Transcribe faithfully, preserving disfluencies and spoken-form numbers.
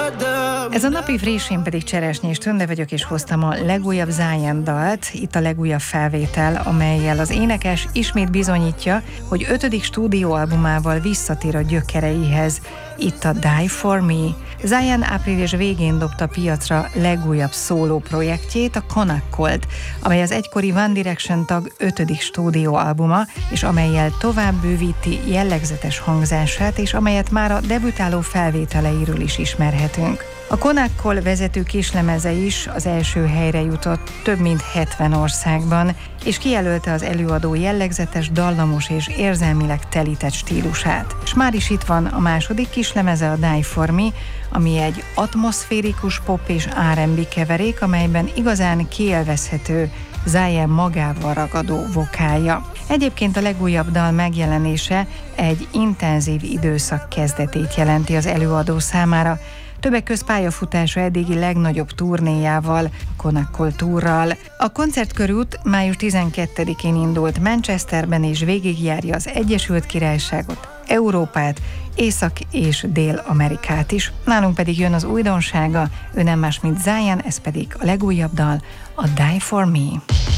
Ez a napi friss, én pedig Cseresnyés Tünde vagyok, és hoztam a legújabb Zion dalt, itt a legújabb felvétel, amellyel az énekes ismét bizonyítja, hogy ötödik stúdióalbumával visszatér a gyökereihez. Itt a Die For Me. Zion április végén dobta piacra legújabb szóló projektjét, a Connect, amely az egykori One Direction tag ötödik stúdióalbuma, és amellyel tovább bővíti jellegzetes hangzását, és amelyet már a debütáló felvételeiről is ismerhetünk. A Connect vezető kislemeze is az első helyre jutott több mint hetven országban, és kijelölte az előadó jellegzetes, dallamos és érzelmileg telített stílusát. És már is itt van a második kislemeze, a Die For Me, ami egy atmoszférikus pop és er and bé keverék, amelyben igazán kiélvezhető Zion magával ragadó vokálja. Egyébként a legújabb dal megjelenése egy intenzív időszak kezdetét jelenti az előadó számára, többek közt pályafutása eddigi legnagyobb turnéjával, Connect túrral. A koncertkörút május tizenkettedikén indult Manchesterben, és végigjárja az Egyesült Királyságot, Európát, Észak- és Dél-Amerikát is. Nálunk pedig jön az újdonsága, ő nem más, mint Zion, ez pedig a legújabb dal, a Die For Me.